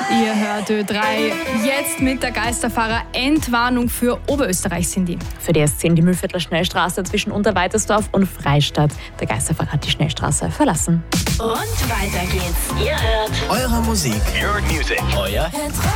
Ihr hört Ö3 jetzt mit der Geisterfahrer. Entwarnung für Oberösterreich sind die. Für die S10 die Mühlviertler Schnellstraße zwischen Unterweitersdorf und Freistadt. Der Geisterfahrer hat die Schnellstraße verlassen. Und weiter geht's. Ihr hört Eure Musik. Your music. Euer